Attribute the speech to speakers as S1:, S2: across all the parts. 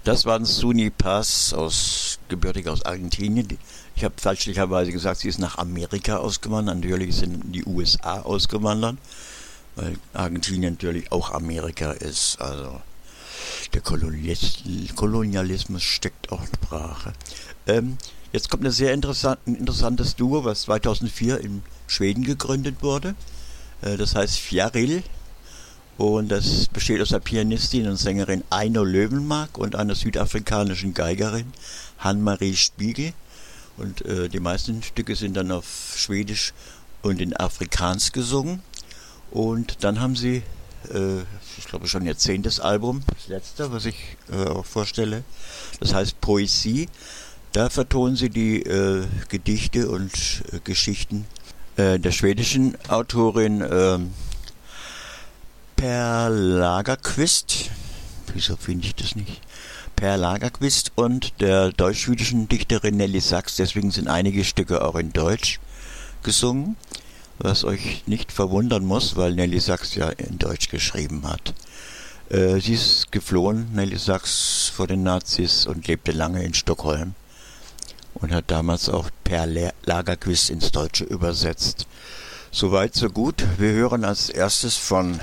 S1: Das war ein Suni Paz, gebürtig aus Argentinien. Ich habe fälschlicherweise gesagt, sie ist nach Amerika ausgewandert. Natürlich sind in die USA ausgewandert, weil Argentinien natürlich auch Amerika ist. Also der Kolonialismus steckt auch in Sprache. Jetzt kommt ein interessantes Duo, was 2004 in Schweden gegründet wurde. Das heißt Fjäril. Und das besteht aus der Pianistin und Sängerin Eino Löwenmark und einer südafrikanischen Geigerin, Hanne-Marie Spiegel. Und die meisten Stücke sind dann auf Schwedisch und in Afrikaans gesungen. Und dann haben sie, ich glaube schon ihr 10. Album, das letzte, was ich auch vorstelle. Das heißt Poesie. Da vertonen sie die Gedichte und Geschichten der schwedischen Autorin Per Lagerkvist, wieso finde ich das nicht? Per Lagerkvist und der deutsch-jüdischen Dichterin Nelly Sachs, deswegen sind einige Stücke auch in Deutsch gesungen, was euch nicht verwundern muss, weil Nelly Sachs ja in Deutsch geschrieben hat. Sie ist geflohen, Nelly Sachs, vor den Nazis und lebte lange in Stockholm und hat damals auch Per Lagerkvist ins Deutsche übersetzt. Soweit, so gut. Wir hören als erstes von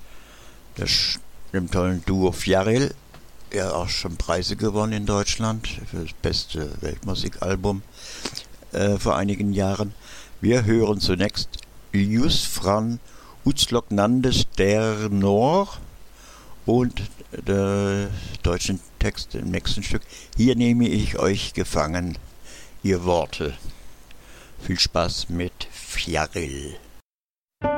S1: dem tollen Duo Fjäril, ja auch schon Preise gewonnen in Deutschland für das beste Weltmusikalbum vor einigen Jahren. Wir hören zunächst Ljus från Utslocknandes der Nord und der deutschen Text im nächsten Stück. Hier nehme ich euch gefangen, ihr Worte. Viel Spaß mit Fjäril.